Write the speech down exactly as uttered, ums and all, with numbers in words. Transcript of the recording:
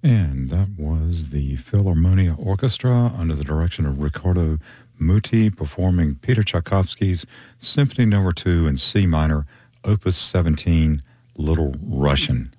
And that was the Philharmonia Orchestra under the direction of Riccardo Muti performing Peter Tchaikovsky's Symphony Number two in C minor, Opus seventeen, Little Russian.